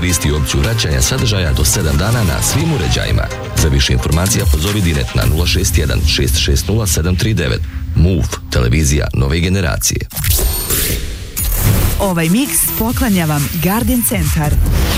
koristi opciju vraćanja sadržaja do 7 dana na svim uređajima. Za više informacija pozovi direkt na 061 660 739. Move, televizija nove generacije. Ovaj miks poklanja vam Garden Centar.